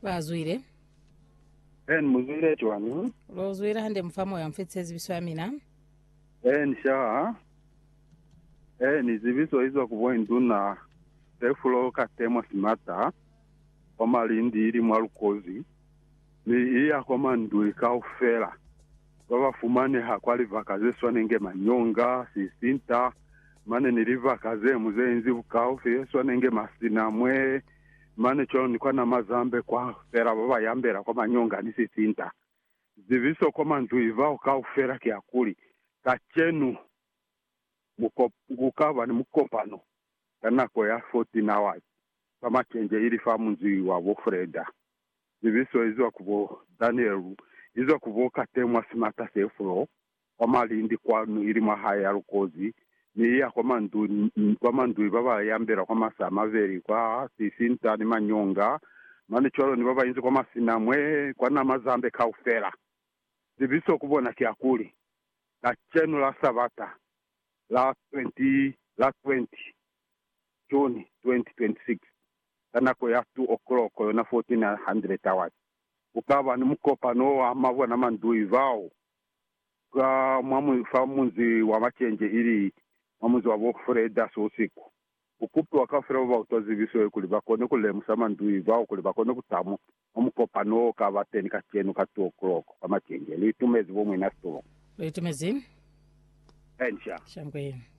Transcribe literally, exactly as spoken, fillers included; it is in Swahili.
Bazwire. En muzwire chwani. Lozwire hande mfamo ya mfetsezi biswamina. En sha. En izibiso hizo kubo induna tefulo katemo simata. Omalindi iri mwalukozi. Ni iya komandu ikaufela. Baba fumane hakwali vakaze swanenge manyonga, sisinta. Mane niliva kaze muzenzi ukaufe swanenge masinamwe. Mane cholo nikwa na mazambe kwa fera baba yambera kwa manyonga nisisinta. Ziviso koma nduiva ukaufera kiakuli. Kachenu mukava ni mukopano. Kanako ya fourteen hours. Kama chenje ili famu nzui wa wofreda. Ziviso hizo kubo Danielu. Hizo kubo katemwa simata sefulo. Kama lindi kwa ili mahaya rukozi. Ni iya koma ndu koma ndu baba yambera kwa masama veri kwa sisinta ni manyonga. Mane cholo ni baba inzi kwa masinamwe kwa na mazambe kaufera. Ziviso kubona kiakuli. La chenu la sabata. La twenty, la twenty. June twenty twenty-six. Tanako ya two o'clock na fourteen hundred hours. Ukaba ni mkopa no amavu na mandui vao. Kwa mwamu famunzi wa machenje ili mwamuzi wa wofreda sosiku. Ukupu wakafira wa utoziviso ya kulibakone kule musama ndui vao kulibakone kutamu. Mkopa no kavateni kachenu ka two o'clock kama chenje. Litumezi vomu inasto. Litumezi. Ensha. Shangwe.